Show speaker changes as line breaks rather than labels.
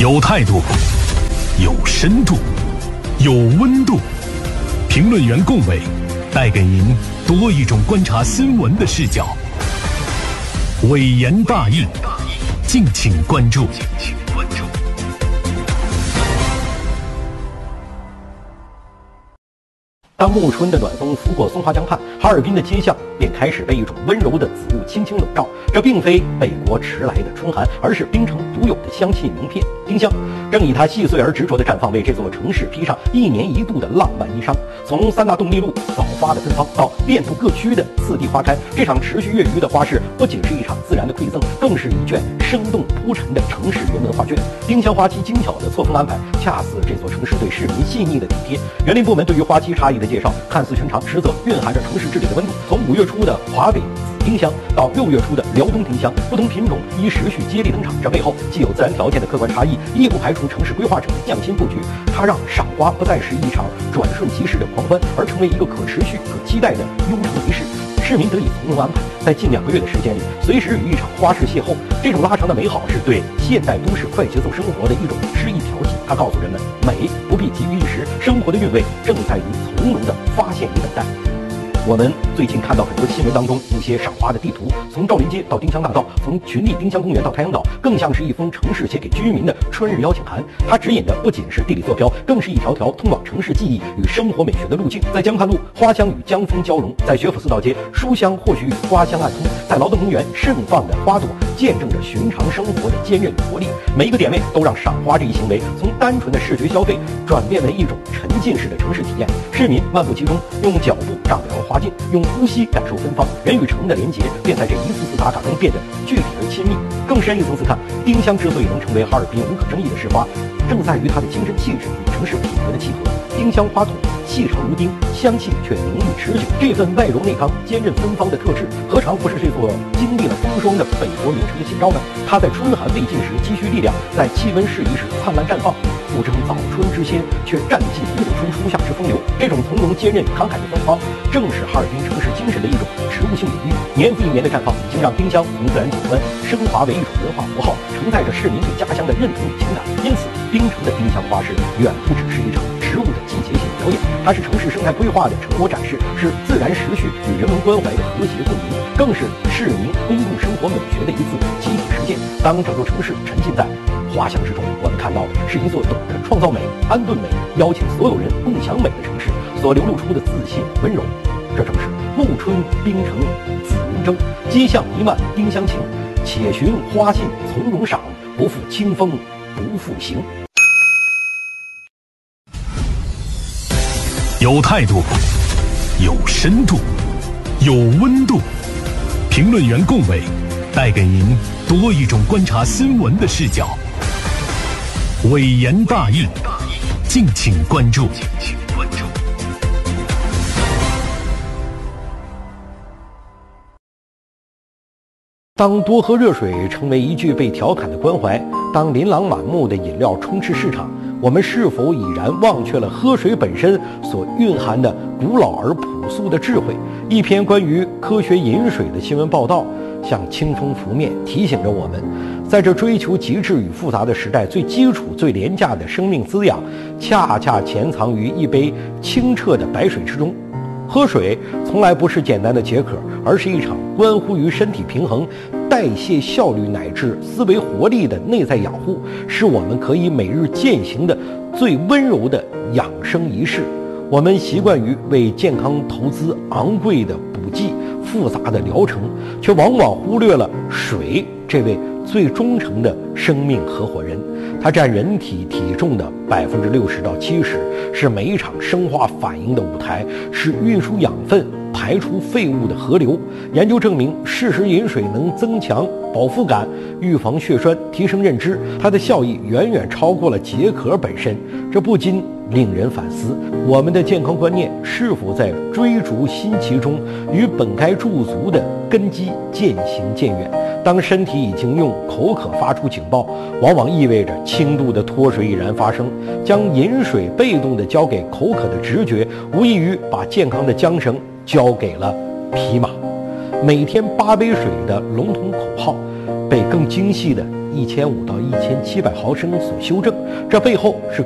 有态度，有深度，有温度。评论员共伟带给您多一种观察新闻的视角。伟言大义，敬请关注。
当暮春的暖风拂过松花江畔，哈尔滨的街巷便开始被一种温柔的紫雾轻轻笼罩。这并非北国迟来的春寒，而是冰城独有的香气名片——丁香。正以它细碎而执着的绽放，为这座城市披上一年一度的浪漫衣裳。从三大动力路早发的芬芳，到遍布各区的四季花开，这场持续月余的花市，不仅是一场自然的馈赠，更是一卷生动铺陈的城市人文画卷。丁香花期精巧的错峰安排，恰似这座城市对市民细腻的体贴。园林部门对于花期差异的介绍看似寻常，实则蕴含着城市治理的温度。从5月初的华北紫丁香到6月初的辽东丁香，不同品种依时序接力登场，这背后既有自然条件的客观差异，亦不排除城市规划者的匠心布局。它让赏花不再是一场转瞬即逝的狂欢，而成为一个可持续、可期待的悠长仪式。市民得以从容安排，在近2个月的时间里，随时与一场花市邂逅。这种拉长的美好，是对现代都市快节奏生活的一种诗意调剂。它告诉人们，美不必急于一时，生活的韵味正在于从容的发现与等待。我们最近看到很多新闻当中一些赏花的地图，从赵林街到丁香大道，从群力丁香公园到太阳岛，更像是一封城市写给居民的春日邀请函。它指引的不仅是地理坐标，更是一条条通往城市记忆与生活美学的路径。在江畔路，花香与江风交融；在学府四道街，书香或许与花香暗通；在劳动公园，盛放的花朵见证着寻常生活的坚韧与活力。每一个点位都让赏花这一行为从单纯的视觉消费转变为一种沉浸式的城市体验。市民漫步其中，用脚步丈量花径，用呼吸感受芬芳，人与城的连结便在这一次次打卡中变得具体而亲密。更深一层次看，丁香之所以能成为哈尔滨无可争议的市花，正在于它的精神气质与城市品格的契合。丁香花筒细长如钉，香气却浓郁持久。这份外柔内刚、坚韧芬芳的特质，何尝不是这座经历了风霜的北国名城的写照呢？它在春寒未尽时积蓄力量，在气温适宜时灿烂绽放，不争早春之先，却占尽暮春初夏之风流。这种从容坚韧慷慨的芬芳，正是哈尔滨城市精神的一种植物性隐喻。年复一年的绽放，已经让丁香从自然景观升华为一种文化符号，承载着市民对家乡的认同与情感。因此，冰城的丁香花市远不只是一场植物的季节性表演，它是城市生态规划的成果展示，是自然时序与人文关怀的和谐共鸣，更是市民公共生活美学的一次集体实践。当整座城市沉浸在花香之中，我们看到的是一座懂得创造美、安顿美、邀请所有人共享美的城市所流露出的自信温柔。这正是暮春冰城紫云争，街巷弥漫丁香情，且寻花信从容赏，不负清风不负行。
有态度，有深度，有温度。评论员共伟带给您多一种观察新闻的视角。伟言大义，敬请关注。
当多喝热水成为一句被调侃的关怀，当琳琅满目的饮料充斥市场，我们是否已然忘却了喝水本身所蕴含的古老而朴素的智慧？一篇关于科学饮水的新闻报道，像清风拂面，提醒着我们，在这追求极致与复杂的时代，最基础、最廉价的生命滋养，恰恰潜藏于一杯清澈的白水之中。喝水从来不是简单的解渴，而是一场关乎于身体平衡、代谢效率乃至思维活力的内在养护，是我们可以每日践行的最温柔的养生仪式。我们习惯于为健康投资昂贵的补剂、复杂的疗程，却往往忽略了水这位最忠诚的生命合伙人。它占人体体重的60%到70%，是每一场生化反应的舞台，是运输养分、排出废物的河流。研究证明，适时饮水能增强饱腹感、预防血栓、提升认知，它的效益远远超过了解渴本身。这不禁令人反思，我们的健康观念是否在追逐新奇中与本该驻足的根基渐行渐远？当身体已经用口渴发出警报，往往意味着轻度的脱水已然发生。将饮水被动地交给口渴的直觉，无异于把健康的缰绳交给了匹马。每天8杯水的笼统口号，被更精细的 1500到1700毫升所修正，这背后是